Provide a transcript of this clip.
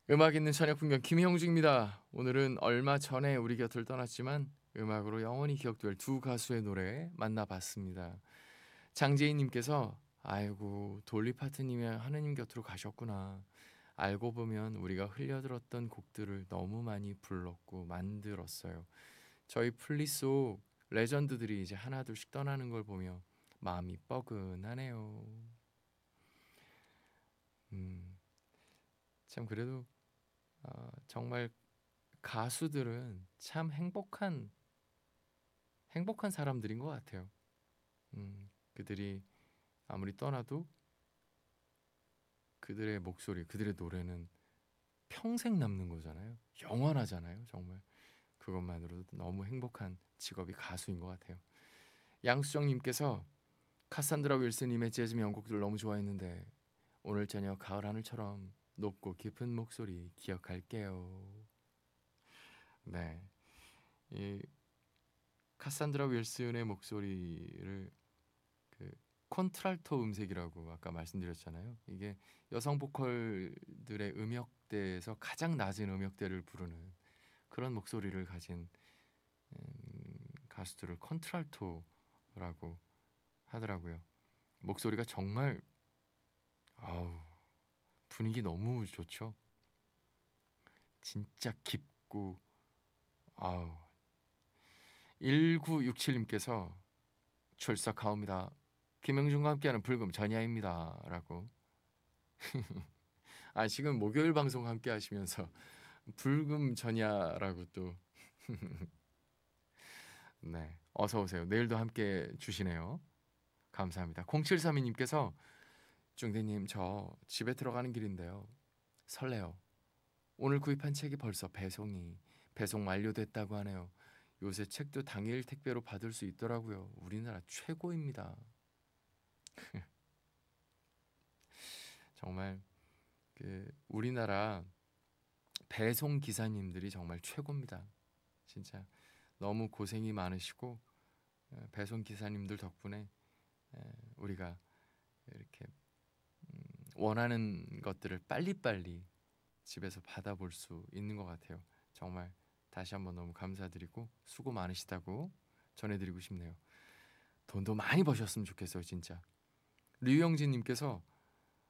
음악 있는 저녁 풍경 김형중입니다. 오늘은 얼마 전에 우리 곁을 떠났지만 음악으로 영원히 기억될 두 가수의 노래 만나봤습니다. 장재희님께서 아이고 돌리 파트님이 하느님 곁으로 가셨구나. 알고 보면 우리가 흘려들었던 곡들을 너무 많이 불렀고 만들었어요. 저희 플리 속 레전드들이 이제 하나둘씩 떠나는 걸 보며 마음이 뻐근하네요. 음, 참 그래도 정말 가수들은 참 행복한 사람들인 것 같아요. 그들이 아무리 떠나도 그들의 목소리, 그들의 노래는 평생 남는 거잖아요. 영원하잖아요. 정말 그것만으로도 너무 행복한 직업이 가수인 것 같아요. 양수정님께서 카산드라 윌슨님의 재즈 명곡들 너무 좋아했는데 오늘 저녁 가을 하늘처럼 높고 깊은 목소리 기억할게요. 네, 이 카산드라 윌슨의 목소리를 그 콘트랄토 음색이라고 아까 말씀드렸잖아요. 이게 여성 보컬들의 음역대에서 가장 낮은 음역대를 부르는 그런 목소리를 가진 가수들을 콘트랄토라고 하더라고요. 목소리가 정말 아우 분위기 너무 좋죠. 진짜 깊고 아우 1967님께서 출석하옵니다. 김영중과 함께하는 불금 전야입니다라고. 아 지금 목요일 방송 함께 하시면서 불금 전야라고 또 네. 어서 오세요. 내일도 함께 주시네요. 감사합니다. 0732님께서 중대님 저 집에 들어가는 길인데요. 설레요. 오늘 구입한 책이 벌써 배송 완료됐다고 하네요. 요새 책도 당일 택배로 받을 수 있더라고요. 우리나라 최고입니다. 정말 그 우리나라 배송 기사님들이 정말 최고입니다. 진짜 너무 고생이 많으시고 배송 기사님들 덕분에 우리가 이렇게 원하는 것들을 빨리빨리 집에서 받아볼 수 있는 것 같아요. 정말 다시 한번 너무 감사드리고 수고 많으시다고 전해드리고 싶네요. 돈도 많이 버셨으면 좋겠어요, 진짜. 류영진님께서